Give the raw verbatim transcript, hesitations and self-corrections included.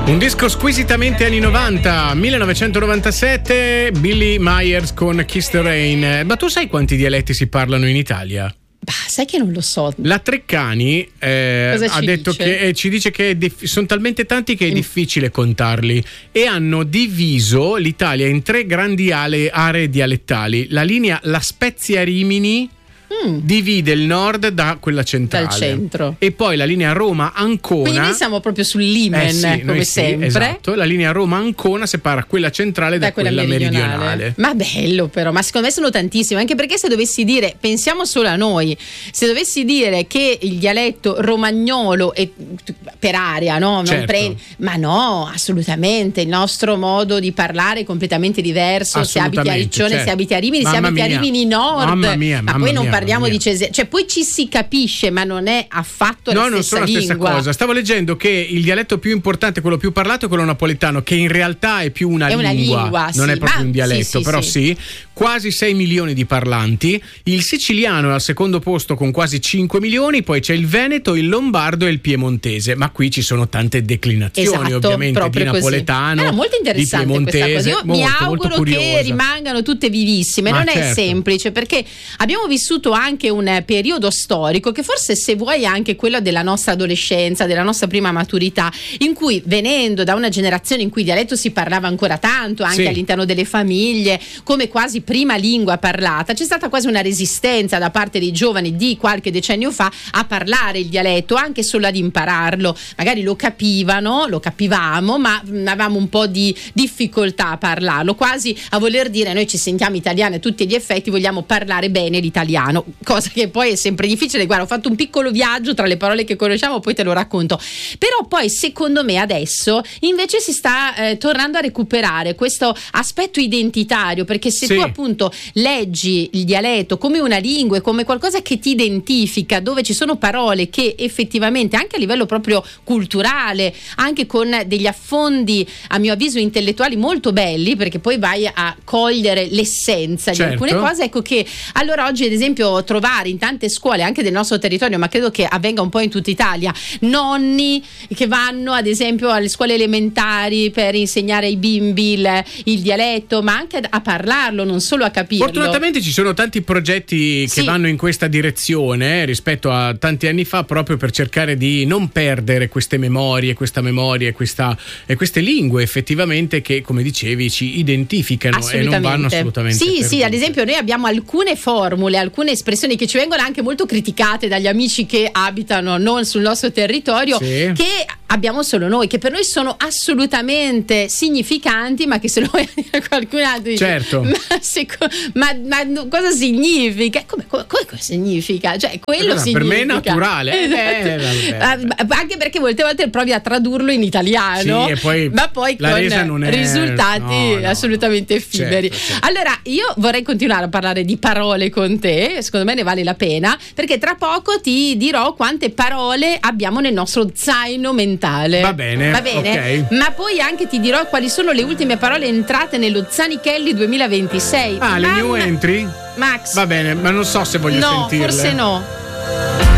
Un disco squisitamente anni novanta, millenovecentonovantasette, Billy Myers con Kiss the Rain. Ma tu sai quanti dialetti si parlano in Italia? Bah, sai che non lo so. La Treccani eh, ha detto dice? che eh, ci dice che dif- sono talmente tanti che è in... difficile contarli, e hanno diviso l'Italia in tre grandi ale- aree dialettali. La linea La Spezia-Rimini Mm. divide il nord da quella centrale, dal centro, e poi la linea Roma-Ancona. Quindi noi siamo proprio sull'Imen, eh sì, come sì, sempre. Esatto. La linea Roma-Ancona separa quella centrale da, da quella, quella meridionale. meridionale. Ma bello, però, ma secondo me sono tantissimi, anche perché se dovessi dire, pensiamo solo a noi, se dovessi dire che il dialetto romagnolo è per area, no? Non certo. pre- ma no, assolutamente, il nostro modo di parlare è completamente diverso. Se abiti a Riccione, certo. se abiti a Rimini, mamma se abiti mia. a Rimini Nord, mamma mia, ma mamma poi non mia, parliamo mia. di Cesena, cioè poi ci si capisce, ma non è affatto la no, stessa non sono la stessa lingua. cosa. Stavo leggendo che il dialetto più importante, quello più parlato, è quello napoletano, che in realtà è più una, è lingua, una lingua, non sì, è proprio ma, un dialetto, sì, sì, però sì. sì, quasi sei milioni di parlanti. Il siciliano è al secondo posto con quasi cinque milioni, poi c'è il veneto, il lombardo e il piemontese, ma qui ci sono tante declinazioni, esatto, ovviamente, di napoletano, era molto interessante di piemontese. Questa cosa. Io molto, mi auguro che rimangano tutte vivissime. Ma non certo. è semplice, perché abbiamo vissuto anche un periodo storico che forse, se vuoi, è anche quello della nostra adolescenza, della nostra prima maturità, in cui, venendo da una generazione in cui il dialetto si parlava ancora tanto, anche sì. all'interno delle famiglie, come quasi prima lingua parlata, c'è stata quasi una resistenza da parte dei giovani di qualche decennio fa a parlare il dialetto, anche solo ad impararlo. Magari lo capivano, lo capivamo, ma avevamo un po' di difficoltà a parlarlo, quasi a voler dire: noi ci sentiamo italiani a tutti gli effetti, vogliamo parlare bene l'italiano, cosa che poi è sempre difficile. Guarda, ho fatto un piccolo viaggio tra le parole che conosciamo, poi te lo racconto. Però poi, secondo me, adesso invece si sta eh, tornando a recuperare questo aspetto identitario, perché se sì. tu appunto leggi il dialetto come una lingua e come qualcosa che ti identifica, dove ci sono parole che effettivamente, anche a livello proprio culturale, anche con degli affondi, a mio avviso, intellettuali molto belli, perché poi vai a cogliere l'essenza certo. di alcune cose, ecco che allora oggi, ad esempio, trovare in tante scuole anche del nostro territorio, ma credo che avvenga un po' in tutta Italia, nonni che vanno ad esempio alle scuole elementari per insegnare ai bimbi il, il dialetto, ma anche a parlarlo, non solo a capirlo. Fortunatamente ci sono tanti progetti che sì. vanno in questa direzione eh, rispetto a tanti anni fa, proprio per cercare di non perdere queste memorie, questa memoria e, questa, e queste lingue effettivamente che, come dicevi, ci identificano e non vanno assolutamente sì perdute. Sì, ad esempio noi abbiamo alcune formule, alcune espressioni che ci vengono anche molto criticate dagli amici che abitano non sul nostro territorio, sì. che abbiamo solo noi, che per noi sono assolutamente significanti, ma che se lo vuoi dire a qualcun altro dice, certo. ma, seco- ma, ma cosa significa? Come, come, come significa? Cioè, quello allora, significa. Per me è naturale. Esatto. Eh, vabbè, vabbè. Anche perché molte volte provi a tradurlo in italiano, sì, e poi ma poi la con resa non è... risultati no, no, assolutamente effimeri. certo, certo. Allora, io vorrei continuare a parlare di parole con te, secondo me ne vale la pena, perché tra poco ti dirò quante parole abbiamo nel nostro zaino mentale. Va bene, Va bene? Okay. Ma poi anche ti dirò quali sono le ultime parole entrate nello Zanichelli duemilaventisei. Ah, le Mamma... new entry? Max. Va bene, ma non so se voglio no, sentirle. forse no.